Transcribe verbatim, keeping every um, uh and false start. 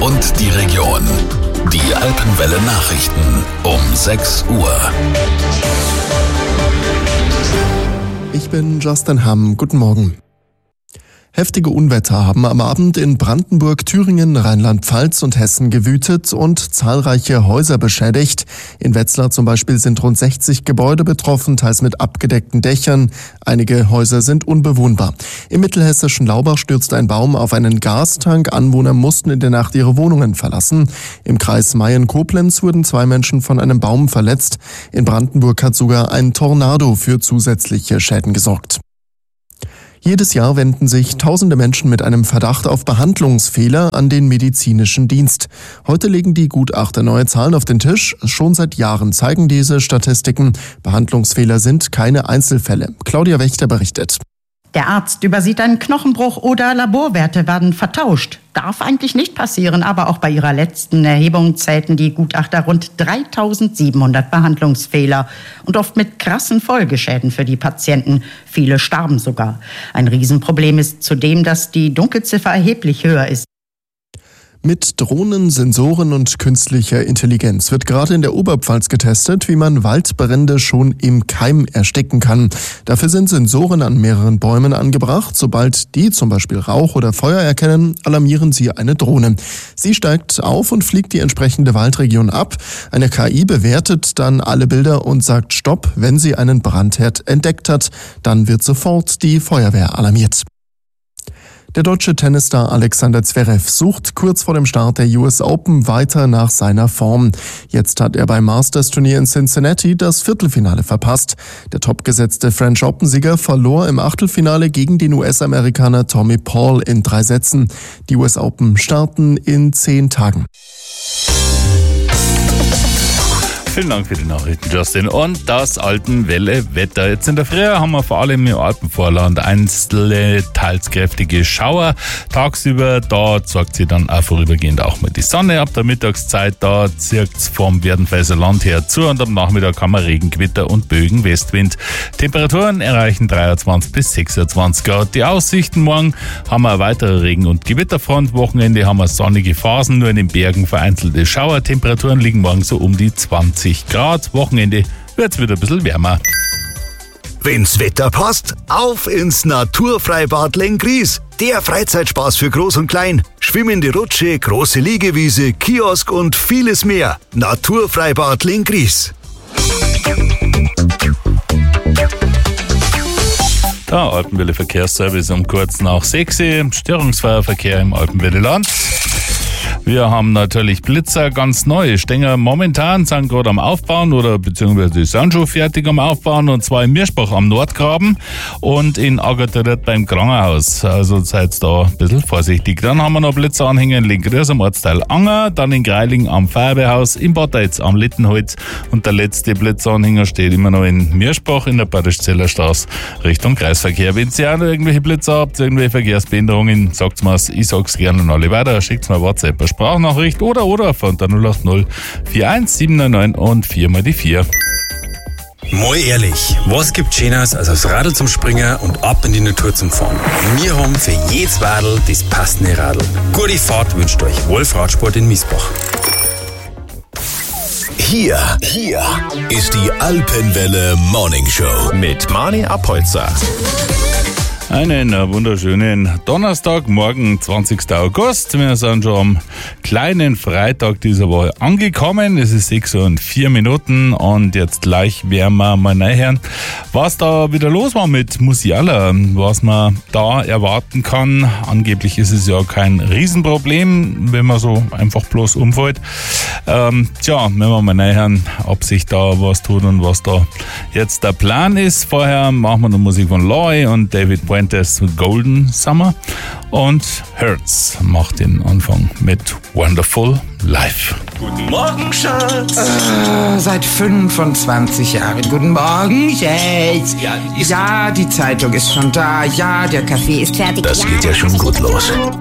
und die Region. Die Alpenwelle Nachrichten um sechs Uhr. Ich bin Justin Hamm. Guten Morgen. Heftige Unwetter haben am Abend in Brandenburg, Thüringen, Rheinland-Pfalz und Hessen gewütet und zahlreiche Häuser beschädigt. In Wetzlar zum Beispiel sind rund sechzig Gebäude betroffen, teils mit abgedeckten Dächern. Einige Häuser sind unbewohnbar. Im mittelhessischen Laubach stürzte ein Baum auf einen Gastank. Anwohner mussten in der Nacht ihre Wohnungen verlassen. Im Kreis Mayen-Koblenz wurden zwei Menschen von einem Baum verletzt. In Brandenburg hat sogar ein Tornado für zusätzliche Schäden gesorgt. Jedes Jahr wenden sich tausende Menschen mit einem Verdacht auf Behandlungsfehler an den medizinischen Dienst. Heute legen die Gutachter neue Zahlen auf den Tisch. Schon seit Jahren zeigen diese Statistiken, Behandlungsfehler sind keine Einzelfälle. Claudia Wächter berichtet. Der Arzt übersieht einen Knochenbruch oder Laborwerte werden vertauscht. Darf eigentlich nicht passieren, aber auch bei ihrer letzten Erhebung zählten die Gutachter rund dreitausendsiebenhundert Behandlungsfehler und oft mit krassen Folgeschäden für die Patienten. Viele starben sogar. Ein Riesenproblem ist zudem, dass die Dunkelziffer erheblich höher ist. Mit Drohnen, Sensoren und künstlicher Intelligenz wird gerade in der Oberpfalz getestet, wie man Waldbrände schon im Keim ersticken kann. Dafür sind Sensoren an mehreren Bäumen angebracht. Sobald die zum Beispiel Rauch oder Feuer erkennen, alarmieren sie eine Drohne. Sie steigt auf und fliegt die entsprechende Waldregion ab. Eine K I bewertet dann alle Bilder und sagt Stopp, wenn sie einen Brandherd entdeckt hat. Dann wird sofort die Feuerwehr alarmiert. Der deutsche Tennisstar Alexander Zverev sucht kurz vor dem Start der U S Open weiter nach seiner Form. Jetzt hat er beim Masters-Turnier in Cincinnati das Viertelfinale verpasst. Der topgesetzte French Open-Sieger verlor im Achtelfinale gegen den U S-Amerikaner Tommy Paul in drei Sätzen. Die U S Open starten in zehn Tagen. Vielen Dank für die Nachrichten, Justin. Und das Alpenwelle-Wetter. Jetzt in der Früh haben wir vor allem im Alpenvorland einzelne, teils kräftige Schauer. Tagsüber, da zeigt sich dann auch vorübergehend auch mal die Sonne. Ab der Mittagszeit, da zieht es vom Werdenfelser Land her zu und am Nachmittag haben wir Regengewitter und Bögen Westwind. Temperaturen erreichen dreiundzwanzig bis sechsundzwanzig Grad. Die Aussichten morgen haben wir eine weitere Regen- und Gewitterfront. Wochenende haben wir sonnige Phasen, nur in den Bergen vereinzelte Schauer. Temperaturen liegen morgen so um die zwanzig Grad. Wochenende wird es wieder ein bisschen wärmer. Wenn's Wetter passt, auf ins Naturfreibad Lenggries. Der Freizeitspaß für Groß und Klein. Schwimmende Rutsche, große Liegewiese, Kiosk und vieles mehr. Naturfreibad Lenggries. Der Alpenwelle Verkehrsservice um kurz nach sechs Uhr. Störungsfreier Verkehr im Alpenwelle Land. Wir haben natürlich Blitzer, ganz neue Stänger. Momentan sind gerade am Aufbauen oder beziehungsweise sind schon fertig am Aufbauen, und zwar in Mirschbach am Nordgraben und in Aggerteret beim Krankenhaus. Also seid da ein bisschen vorsichtig. Dann haben wir noch Blitzeranhänger in Lenggries am Ortsteil Anger, dann in Greiling am Feuerwehrhaus, in Bad Eitz am Littenholz und der letzte Blitzeranhänger steht immer noch in Mirschbach in der Badischzeller Straße Richtung Kreisverkehr. Wenn ihr auch noch irgendwelche Blitzer habt, irgendwelche Verkehrsbehinderungen, sagt's mir's, ich sag's gerne an alle weiter, schickt's mir WhatsApp, Sprachnachricht oder oder von der null acht null vier eins sieben neun neun und vier mal die vier. Mal ehrlich, was gibt Schöneres als aufs Radl zum Springen und ab in die Natur zum Fahren? Wir haben für jedes Radl das passende Radl. Gute Fahrt wünscht euch Wolf Radsport in Miesbach. Hier, hier ist die Alpenwelle Morning Show mit Mani Apolzer. Einen wunderschönen Donnerstagmorgen, zwanzigsten August. Wir sind schon am kleinen Freitag dieser Woche angekommen. Es ist sechs Uhr und vier Minuten und jetzt gleich werden wir mal nachhören, was da wieder los war mit Musiala, was man da erwarten kann. Angeblich ist es ja kein Riesenproblem, wenn man so einfach bloß umfällt. Ähm, tja, wenn wir mal nachhören, ob sich da was tut und was da jetzt der Plan ist. Vorher machen wir noch Musik von Loy und David Fuentes Golden Summer und Hertz macht den Anfang mit Wonderful Life. Guten Morgen, Schatz. Äh, seit fünfundzwanzig Jahren. Guten Morgen, Schatz. Ja, ja, die Zeitung ist schon da. Ja, der Kaffee ist fertig. Das geht ja schon gut los.